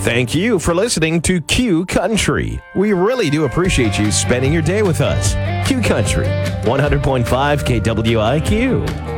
Thank you for listening to Q Country. We really do appreciate you spending your day with us. Q Country, 100.5 KWIQ.